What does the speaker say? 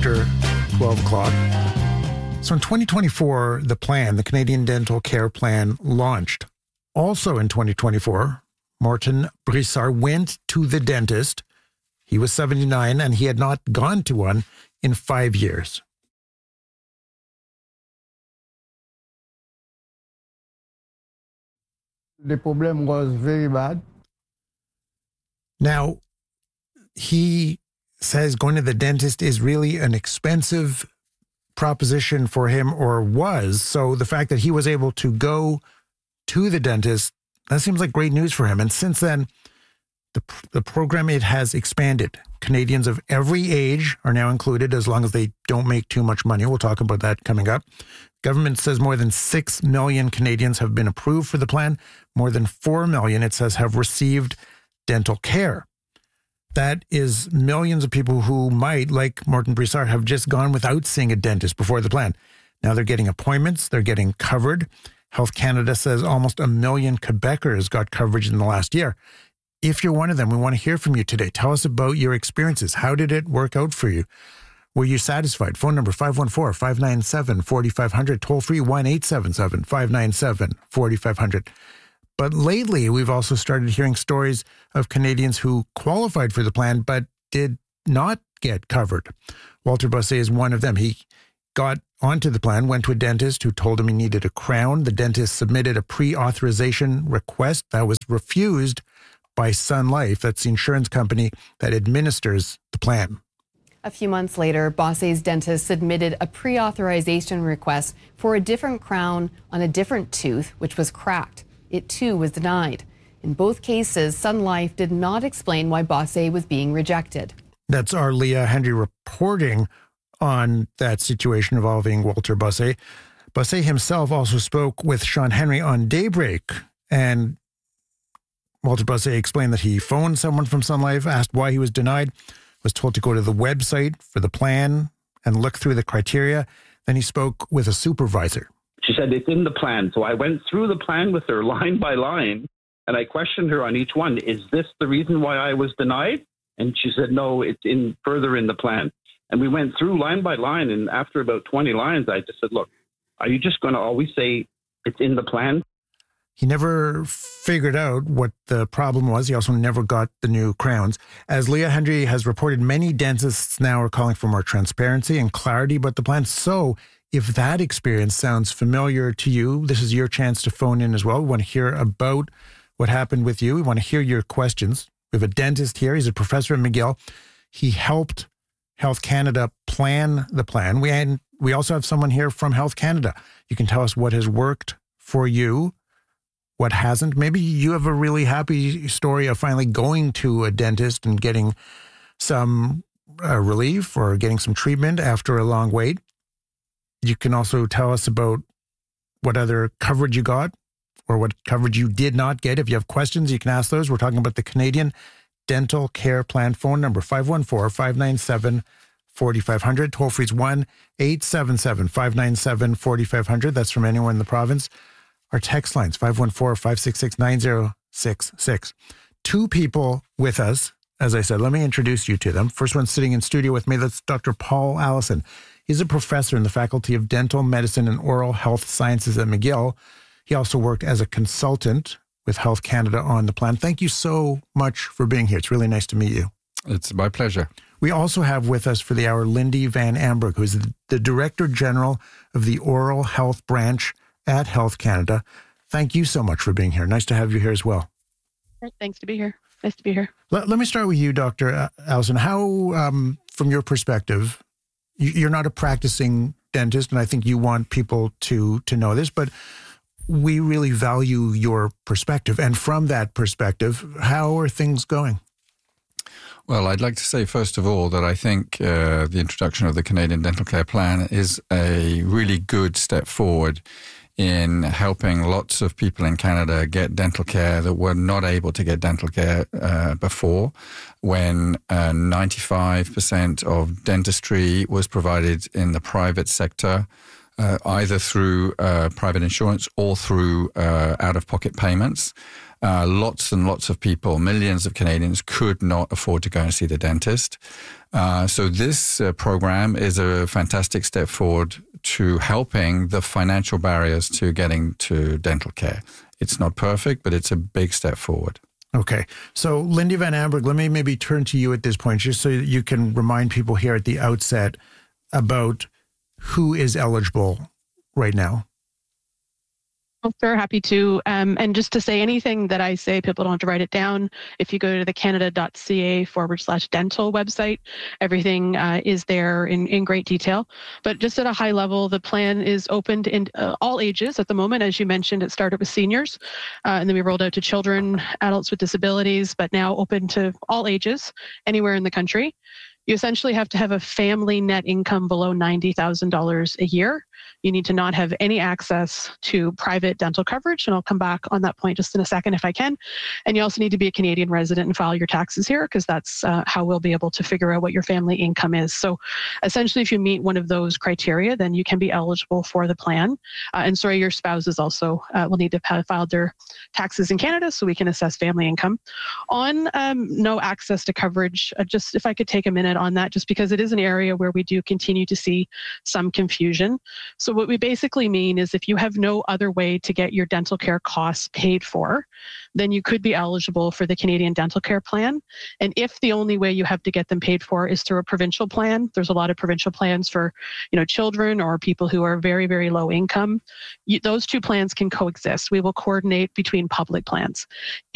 after 12 o'clock. So in 2024, the plan, the Canadian Dental Care Plan, launched. Also in 2024, Martin Brissard went to the dentist. He was 79 and he had not gone to one in 5 years. The problem was very bad. Now, he says going to the dentist is really an expensive proposition for him, or was. So the fact that he was able to go to the dentist, that seems like great news for him. And since then, the program, it has expanded. Canadians of every age are now included as long as they don't make too much money. We'll talk about that coming up. Government says more than 6 million Canadians have been approved for the plan. More than 4 million, it says, have received dental care. That is millions of people who might, like Martin Brissard, have just gone without seeing a dentist before the plan. Now they're getting appointments, they're getting covered. Health Canada says almost 1 million Quebecers got coverage in the last year. If you're one of them, we want to hear from you today. Tell us about your experiences. How did it work out for you? Were you satisfied? Phone number 514-597-4500, toll free 1-877-597-4500. But lately, we've also started hearing stories of Canadians who qualified for the plan but did not get covered. Walter Bossé is one of them. He got onto the plan, went to a dentist who told him he needed a crown. The dentist submitted a pre-authorization request that was refused by Sun Life. That's the insurance company that administers the plan. A few months later, Bossé's dentist submitted a pre-authorization request for a different crown on a different tooth, which was cracked. It too was denied. In both cases, Sun Life did not explain why Bossé was being rejected. That's our Leah Hendry reporting on that situation involving Walter Bossé. Bossé himself also spoke with Sean Henry on Daybreak, and Walter Bossé explained that he phoned someone from Sun Life, asked why he was denied, was told to go to the website for the plan and look through the criteria. Then he spoke with a supervisor. She said, it's in the plan. So I went through the plan with her line by line, and I questioned her on each one. Is this the reason why I was denied? And she said, no, it's further in the plan. And we went through line by line, and after about 20 lines, I just said, look, are you just going to always say it's in the plan? He never figured out what the problem was. He also never got the new crowns. As Leah Hendry has reported, many dentists now are calling for more transparency and clarity about the plan. So if that experience sounds familiar to you, this is your chance to phone in as well. We want to hear about what happened with you. We want to hear your questions. We have a dentist here. He's a professor at McGill. He helped Health Canada plan the plan. We also have someone here from Health Canada. You can tell us what has worked for you, what hasn't. Maybe you have a really happy story of finally going to a dentist and getting some relief or getting some treatment after a long wait. You can also tell us about what other coverage you got or what coverage you did not get. If you have questions, you can ask those. We're talking about the Canadian Dental Care Plan. Phone number 514-597-4500. Toll free is 1-877-597-4500. That's from anyone in the province. Our text lines, 514-566-9066. Two people with us, as I said. Let me introduce you to them. First one sitting in studio with me, that's Dr. Paul Allison. He's a professor in the Faculty of Dental Medicine and Oral Health Sciences at McGill. He also worked as a consultant with Health Canada on the plan. Thank you so much for being here. It's really nice to meet you. It's my pleasure. We also have with us for the hour Lindy Van Amberg, who's the Director General of the Oral Health Branch at Health Canada. Thank you so much for being here. Nice to have you here as well. Thanks to be here. Nice to be here. Let me start with you, Dr. Allison. How, from your perspective, you're not a practicing dentist, and I think you want people to know this, but we really value your perspective. And from that perspective, how are things going? Well, I'd like to say, first of all, that I think the introduction of the Canadian Dental Care Plan is a really good step forward in helping lots of people in Canada get dental care that were not able to get dental care before, when 95% of dentistry was provided in the private sector, either through private insurance or through out-of-pocket payments. lots and lots of people, millions of Canadians, could not afford to go and see the dentist. So this program is a fantastic step forward to helping the financial barriers to getting to dental care. It's not perfect, but it's a big step forward. Okay. So Lindy Van Amberg, let me maybe turn to you at this point, just so you can remind people here at the outset about who is eligible right now. Oh, sure, happy to. And just to say anything that I say, people don't have to write it down. If you go to the canada.ca/dental website, everything is there in great detail. But just at a high level, the plan is open to all ages at the moment. As you mentioned, it started with seniors, and then we rolled out to children, adults with disabilities, but now open to all ages, anywhere in the country. You essentially have to have a family net income below $90,000 a year. You need to not have any access to private dental coverage, and I'll come back on that point just in a second if I can. And you also need to be a Canadian resident and file your taxes here, because that's how we'll be able to figure out what your family income is. So essentially, if you meet one of those criteria, then you can be eligible for the plan. And sorry, your spouses also will need to have filed their taxes in Canada so we can assess family income. On no access to coverage, just if I could take a minute on that, just because it is an area where we do continue to see some confusion. So what we basically mean is if you have no other way to get your dental care costs paid for, then you could be eligible for the Canadian Dental Care Plan. And if the only way you have to get them paid for is through a provincial plan, there's a lot of provincial plans for, children or people who are very, very low income. Those two plans can coexist. We will coordinate between public plans.